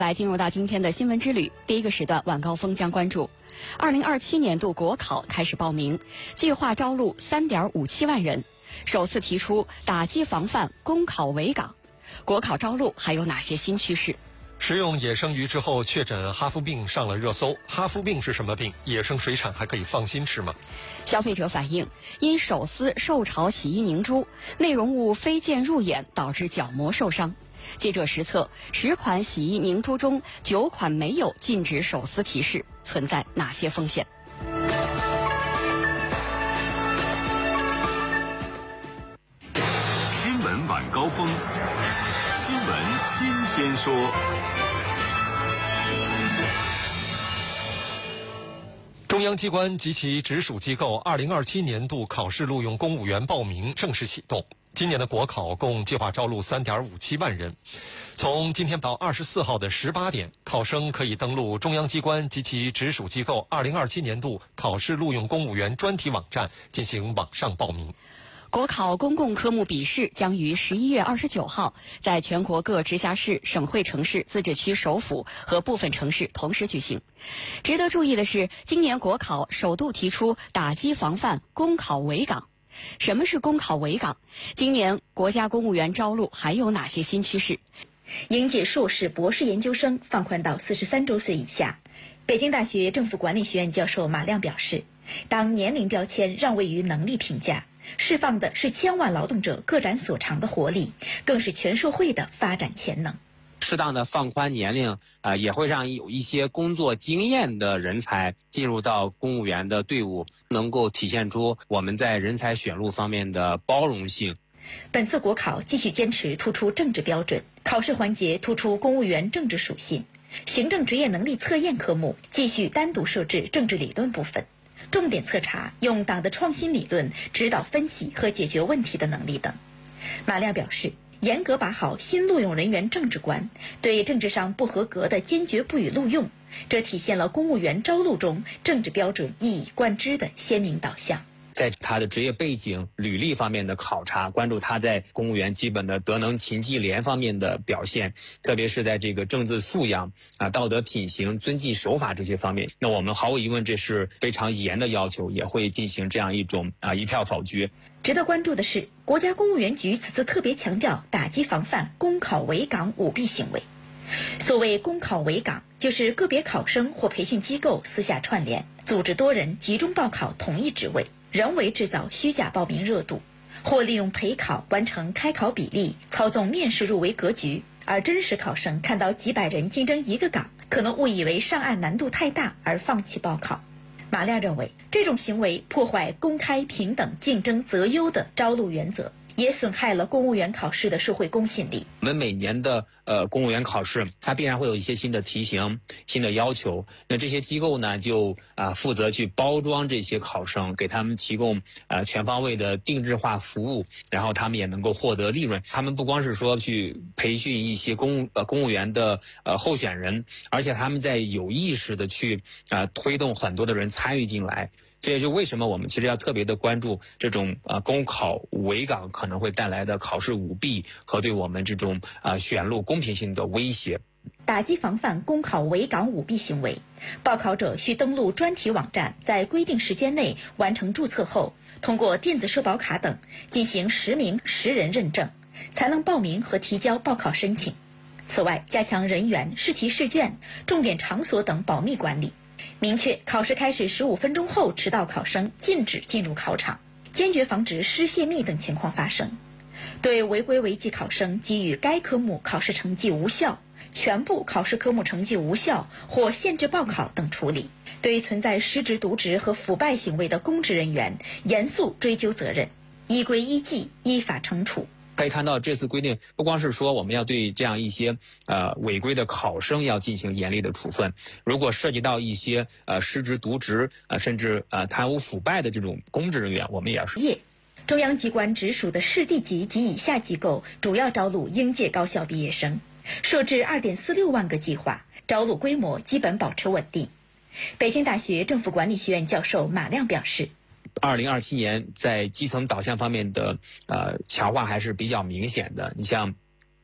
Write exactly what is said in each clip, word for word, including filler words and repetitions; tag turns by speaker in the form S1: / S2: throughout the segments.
S1: 来进入到今天的新闻之旅，第一个时段晚高峰将关注二零二七年度国考开始报名，计划招录三点五七万人，首次提出打击防范公考围岗。国考招录还有哪些新趋势？
S2: 食用野生鱼之后确诊哈夫病上了热搜，哈夫病是什么病？野生水产还可以放心吃吗？
S1: 消费者反映，因手撕受潮洗衣凝珠，内容物飞溅入眼，导致角膜受伤。记者实测，十款洗衣凝珠中，九款没有禁止手撕提示，存在哪些风险？
S3: 新闻晚高峰，新闻新鲜说。
S2: 中央机关及其直属机构二零二七年度考试录用公务员报名正式启动。今年的国考共计划招录三点五七万人。从今天到二十四号的十八点，考生可以登录中央机关及其直属机构二零二七年度考试录用公务员专题网站进行网上报名。
S1: 国考公共科目笔试将于十一月二十九号在全国各直辖市、省会城市、自治区首府和部分城市同时举行。值得注意的是，今年国考首度提出打击防范公考围岗。什么是公考围岗？今年国家公务员招录还有哪些新趋势？
S4: 应届硕士、博士研究生放宽到四十三周岁以下。北京大学政府管理学院教授马亮表示，当年龄标签让位于能力评价，释放的是千万劳动者各展所长的活力，更是全社会的发展潜能。
S5: 适当的放宽年龄，呃，也会让有一些工作经验的人才进入到公务员的队伍，能够体现出我们在人才选录方面的包容性。
S4: 本次国考继续坚持突出政治标准，考试环节突出公务员政治属性，行政职业能力测验科目继续单独设置政治理论部分，重点测查用党的创新理论指导分析和解决问题的能力等。马亮表示，严格把好新录用人员政治观，对政治上不合格的坚决不予录用，这体现了公务员招录中政治标准一以贯之的鲜明导向。
S5: 在他的职业背景、履历方面的考察，关注他在公务员基本的德能勤绩廉方面的表现，特别是在这个政治素养啊、道德品行、遵纪守法这些方面。那我们毫无疑问，这是非常严的要求，也会进行这样一种啊一票否决。
S4: 值得关注的是，国家公务员局此次特别强调打击防范公考围岗舞弊行为。所谓公考围岗，就是个别考生或培训机构私下串联，组织多人集中报考同一职位，人为制造虚假报名热度，或利用陪考完成开考比例，操纵面试入围格局，而真实考生看到几百人竞争一个岗，可能误以为上岸难度太大而放弃报考。马亮认为，这种行为破坏公开、平等、竞争择优的招录原则，也损害了公务员考试的社会公信力。
S5: 我们每年的呃公务员考试，它必然会有一些新的题型、新的要求。那这些机构呢，就啊、呃、负责去包装这些考生，给他们提供啊、呃、全方位的定制化服务，然后他们也能够获得利润。他们不光是说去培训一些公呃公务员的呃候选人，而且他们在有意识的去啊、呃、推动很多的人参与进来。这也就为什么我们其实要特别的关注这种呃公考围岗可能会带来的考试舞弊和对我们这种啊、呃、选录公平性的威胁。
S4: 打击防范公考围岗舞弊行为，报考者需登录专题网站，在规定时间内完成注册后，通过电子社保卡等进行实名实人认证，才能报名和提交报考申请。此外，加强人员、试题试卷、重点场所等保密管理，明确考试开始十五分钟后迟到考生禁止进入考场，坚决防止失泄密等情况发生。对违规违纪考生给予该科目考试成绩无效、全部考试科目成绩无效或限制报考等处理。对存在失职渎职和腐败行为的公职人员，严肃追究责任，依规依纪依法惩处。
S5: 可以看到，这次规定不光是说我们要对这样一些呃违规的考生要进行严厉的处分，如果涉及到一些呃失职渎职呃甚至呃贪污腐败的这种公职人员，我们也要说。
S4: 中央机关直属的市地级及以下机构主要招录应届高校毕业生，设置 二点四六万个计划，招录规模基本保持稳定。北京大学政府管理学院教授马亮表示，
S5: 二零二七年在基层导向方面的呃强化还是比较明显的。你像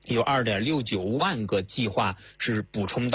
S5: 有二点六九万个计划是补充到